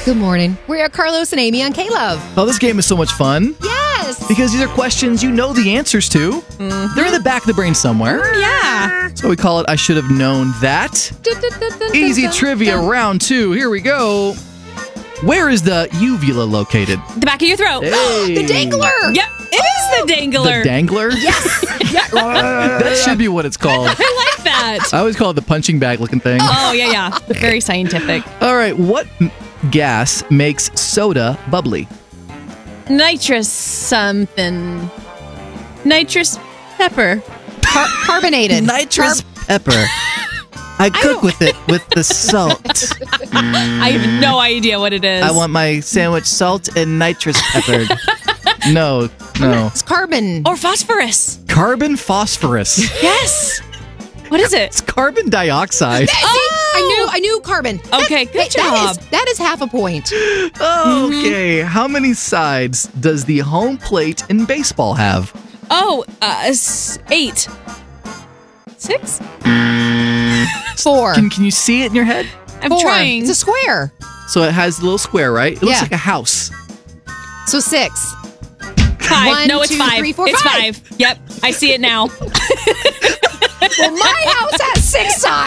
Good morning. We're Carlos and Amy on K-Love. Oh, this game is so much fun. Yes. Because these are questions you know the answers to. They're in the back of the brain somewhere. Yeah. So we call it I Should Have Known That. Easy trivia round 2. Here we go. Where is the uvula located? The back of your throat. Hey. The dangler. Yep, it is the dangler. The dangler? Yes. That should be what it's called. I like that. I always call it the punching bag looking thing. Oh, yeah. Very scientific. All right, what gas makes soda bubbly? Nitrous something. Nitrous pepper. Carbonated. Nitrous pepper. I cook with it with the salt. I have no idea what it is. I want my sandwich salt and nitrous peppered. No. It's carbon. Or phosphorus. Carbon phosphorus. Yes. What is it? It's carbon dioxide. I knew carbon. Okay, good job. That is half a point. Okay, how many sides does the home plate in baseball have? Oh, 8. 6? 4. Can you see it in your head? I'm 4. trying. It's a square. So it has the little square, right? It looks Yeah. like a house. So 6. 5. 1, No, it's 2, 5. 3, 4, It's 5. 5. Yep, I see it now. Well, my house has 6 sides.